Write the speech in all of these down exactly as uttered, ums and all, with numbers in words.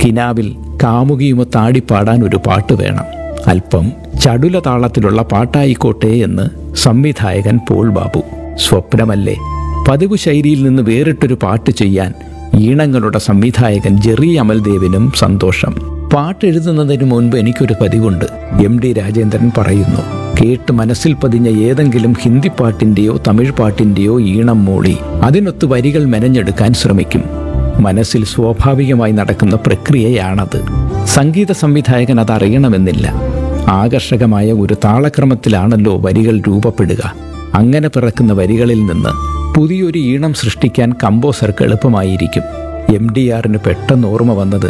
കിനാവിൽ കാമുകിയുമൊത്ത് ആടിപ്പാടാൻ ഒരു പാട്ട് വേണം. അല്പം ചടുല താളത്തിലുള്ള പാട്ടായിക്കോട്ടെ എന്ന് സംവിധായകൻ പോൾ ബാബു. സ്വപ്നമല്ലേ, പതിവ് ശൈലിയിൽ നിന്ന് വേറിട്ടൊരു പാട്ട് ചെയ്യാൻ ഈണങ്ങളുടെ സംവിധായകൻ ജെറി അമൽദേവിനും സന്തോഷം. പാട്ടെഴുതുന്നതിന് മുൻപ് എനിക്കൊരു പതിവുണ്ട്. എം ഡി രാജേന്ദ്രൻ പറയുന്നു, കേട്ട് മനസ്സിൽ പതിഞ്ഞ ഏതെങ്കിലും ഹിന്ദി പാട്ടിൻ്റെയോ തമിഴ് പാട്ടിൻ്റെയോ ഈണം മൂളി അതിനൊത്ത് വരികൾ മെനഞ്ഞെടുക്കാൻ ശ്രമിക്കും. മനസ്സിൽ സ്വാഭാവികമായി നടക്കുന്ന പ്രക്രിയയാണത്. സംഗീത സംവിധായകൻ അതറിയണമെന്നില്ല. ആകർഷകമായ ഒരു താളക്രമത്തിലാണല്ലോ വരികൾ രൂപപ്പെടുക. അങ്ങനെ പിറക്കുന്ന വരികളിൽ നിന്ന് പുതിയൊരു ഈണം സൃഷ്ടിക്കാൻ കമ്പോസർക്ക് എളുപ്പമായിരിക്കും. എം ഡി ആറിന് പെട്ടെന്ന് ഓർമ്മ വന്നത്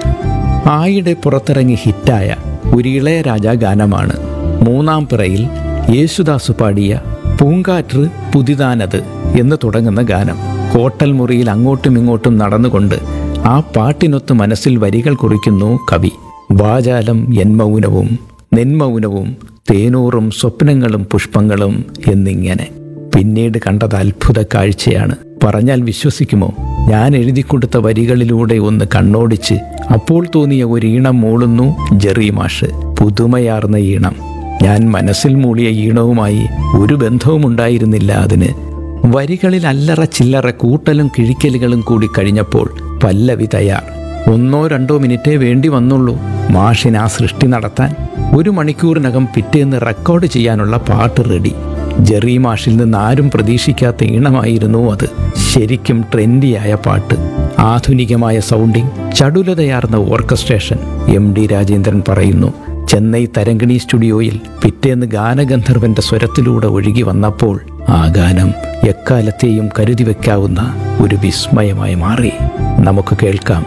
ആയിടെ പുറത്തിറങ്ങി ഹിറ്റായ ഒരു ഇളയരാജ ഗാനമാണ്. മൂന്നാം പിറയിൽ യേശുദാസ് പാടിയ പൂങ്കാറ്റ് പുതിതാനത് എന്ന് തുടങ്ങുന്ന ഗാനം. കോട്ടൽ മുറിയിൽ അങ്ങോട്ടും ഇങ്ങോട്ടും നടന്നുകൊണ്ട് ആ പാട്ടിനൊത്ത് മനസ്സിൽ വരികൾ കുറിക്കുന്നു കവി. വാചാലം എന്മൗനവും നെന്മൗനവും തേനൂറും സ്വപ്നങ്ങളും പുഷ്പങ്ങളും എന്നിങ്ങനെ. പിന്നീട് കണ്ടത് അത്ഭുത കാഴ്ചയാണ്. പറഞ്ഞാൽ വിശ്വസിക്കുമോ? ഞാൻ എഴുതിക്കൊടുത്ത വരികളിലൂടെ ഒന്ന് കണ്ണോടിച്ച് അപ്പോൾ തോന്നിയ ഒരു ഈണം മൂളുന്നു ജെറി മാഷ്. പുതുമയാർന്ന ഈണം. ഞാൻ മനസ്സിൽ മൂളിയ ഈണവുമായി ഒരു ബന്ധവും ഉണ്ടായിരുന്നില്ല അതിന്. വരികളിൽ അല്ലറ ചില്ലറ കൂട്ടലും കിഴിക്കലുകളും കൂടി കഴിഞ്ഞപ്പോൾ പല്ലവി തയ്യാർ. ഒന്നോ രണ്ടോ മിനിറ്റേ വേണ്ടി വന്നുള്ളൂ മാഷിന് ആ സൃഷ്ടി നടത്താൻ. ഒരു മണിക്കൂറിനകം പിറ്റേന്ന് റെക്കോർഡ് ചെയ്യാനുള്ള പാട്ട് റെഡി. ജെറി മാഷിൽ നിന്ന് ആരും പ്രതീക്ഷിക്കാത്ത ഈണമായിരുന്നു അത്. ശരിക്കും ട്രെൻഡിയായ പാട്ട്. ആധുനികമായ sounding, ചടുലതയാർന്ന orchestration. M D Rajendran പറയുന്നു, ചെന്നൈ തരങ്കിണി സ്റ്റുഡിയോയിൽ പിറ്റേന്ന് ഗാനഗന്ധർവന്റെ സ്വരത്തിലൂടെ ഒഴുകി വന്നപ്പോൾ ആ ഗാനം എക്കാലത്തെയും കരുതി വയ്ക്കാവുന്ന ഒരു വിസ്മയമായി മാറി. നമുക്ക് കേൾക്കാം.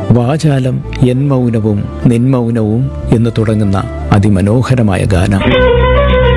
വാചാലം എന്മൗനവും നിന്മൗനവും എന്ന് തുടങ്ങുന്ന അതിമനോഹരമായ ഗാനം.